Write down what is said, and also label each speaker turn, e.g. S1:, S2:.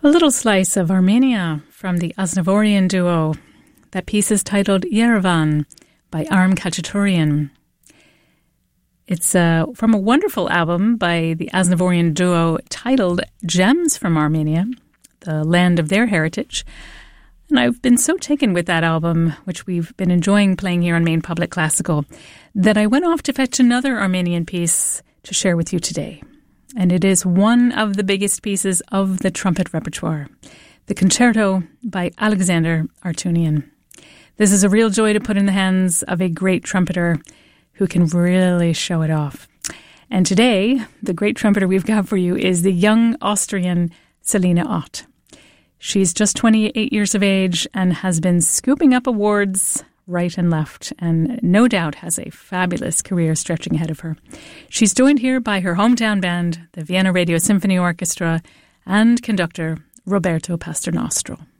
S1: A little slice of Armenia from the Aznavourian duo. That piece is titled Yerevan by Aram Khachaturian. It's from a wonderful album by the Aznavourian duo titled Gems from Armenia, the land of their heritage. And I've been so taken with that album, which we've been enjoying playing here on Maine Public Classical, that I went off to fetch another Armenian piece to share with you today. And it is one of the biggest pieces of the trumpet repertoire, the Concerto by Alexander Artunian. This is a real joy to put in the hands of a great trumpeter who can really show it off. And today, the great trumpeter we've got for you is the young Austrian Selina Ott. She's just 28 years of age and has been scooping up awards right and left, and no doubt has a fabulous career stretching ahead of her. She's joined here by her hometown band, the Vienna Radio Symphony Orchestra, and conductor Roberto Pasternostro.